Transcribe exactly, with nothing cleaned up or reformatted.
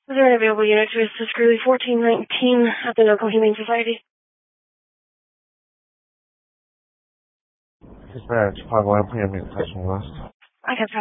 Is there an available unit to assist Greeley fourteen nineteen at the local Humane Society? Dispatch, Chicago, I'm putting on the attachment list. I can